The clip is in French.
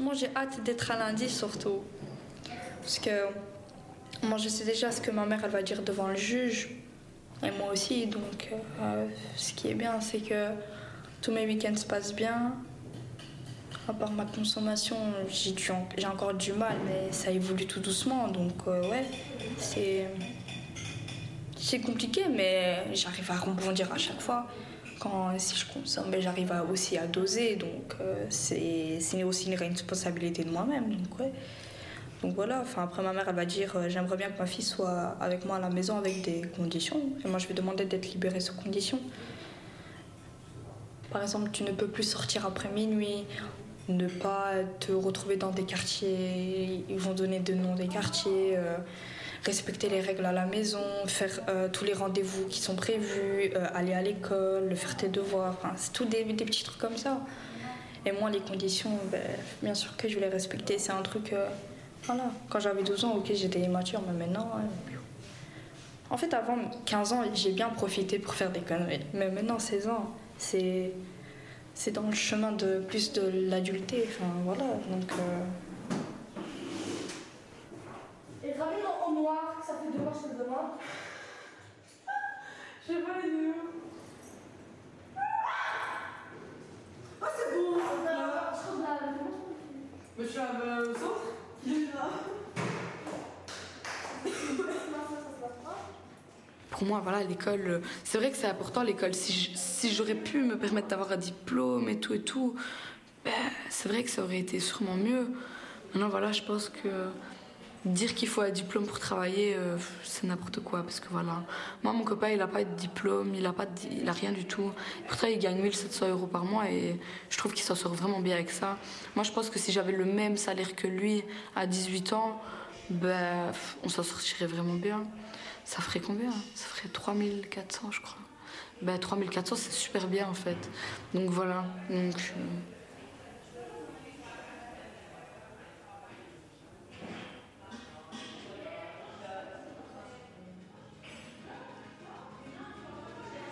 Franchement, j'ai hâte d'être à lundi surtout. Parce que moi, je sais déjà ce que ma mère elle va dire devant le juge. Et moi aussi. Donc, ce qui est bien, c'est que tous mes week-ends se passent bien. À part ma consommation, j'ai encore du mal, mais ça évolue tout doucement. Donc, ouais, c'est compliqué, mais j'arrive à rebondir à chaque fois. Si je consomme, ben, j'arrive aussi à doser. Donc, c'est aussi une responsabilité de moi-même. Donc, ouais. Donc voilà, après ma mère elle va dire j'aimerais bien que ma fille soit avec moi à la maison avec des conditions. Et moi je vais demander d'être libérée sous conditions. Par exemple, tu ne peux plus sortir après minuit, ne pas te retrouver dans des quartiers, ils vont donner des noms des quartiers, respecter les règles à la maison, faire tous les rendez-vous qui sont prévus, aller à l'école, faire tes devoirs, c'est tout des petits trucs comme ça. Et moi les conditions, bien sûr que je vais les respecter, c'est un truc... Voilà, quand j'avais 12 ans, ok, j'étais immature, mais maintenant... En fait, avant 15 ans, j'ai bien profité pour faire des conneries. Mais maintenant, 16 ans, c'est dans le chemin de plus de l'adulté. Enfin, voilà, donc... Et ramène en noir, que ça fait 2 mois que je te le demande. Je sais pas les deux. Ah, c'est beau! Je trouve la... Mais je suis au centre. Il est là. Pour moi, voilà, l'école, c'est vrai que c'est important l'école. Si j'aurais pu me permettre d'avoir un diplôme et tout, ben, c'est vrai que ça aurait été sûrement mieux. Maintenant, voilà, je pense que dire qu'il faut un diplôme pour travailler, c'est n'importe quoi. Parce que voilà, moi, mon copain, il a pas de diplôme, il a rien du tout. Pourtant, il gagne 1 700 € par mois et je trouve qu'il s'en sort vraiment bien avec ça. Moi, je pense que si j'avais le même salaire que lui à 18 ans, ben, on s'en sortirait vraiment bien. Ça ferait combien? Ça ferait 3400, je crois. Ben, 3400, c'est super bien en fait. Donc voilà. Donc,